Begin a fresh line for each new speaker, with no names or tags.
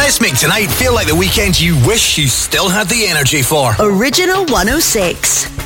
Let's make tonight feel like the weekend you wish you still had the energy for.
Original 106.